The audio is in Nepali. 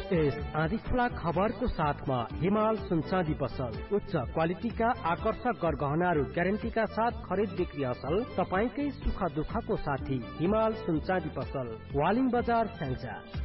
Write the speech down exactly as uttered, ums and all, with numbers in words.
यस आधी खुला खबरको साथमा हिमाल सुनचाँदी पसल उच्च क्वालिटीका आकर्षक गरगहनाहरू ग्यारेन्टीका साथ खरिद बिक्री असल तपाईकै सुख दुःखको साथी हिमाल सुनचाँदी पसल वालिङ बजार स्याङ्जा।